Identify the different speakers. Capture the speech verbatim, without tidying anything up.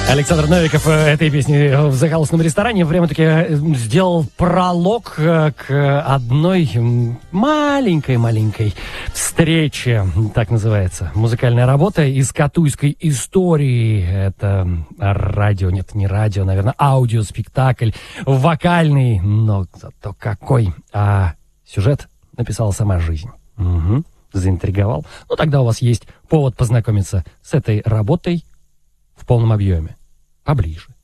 Speaker 1: Александр Новиков этой песни в «Захолустном ресторане» прямо-таки сделал пролог к одной маленькой-маленькой встрече, так называется. Музыкальная работа из катуйской истории. Это радио, нет, не радио, наверное, аудиоспектакль, вокальный, но зато какой. А сюжет написала сама жизнь. Угу. Заинтриговал. Ну, тогда у вас есть повод познакомиться с этой работой в полном объеме. Поближе.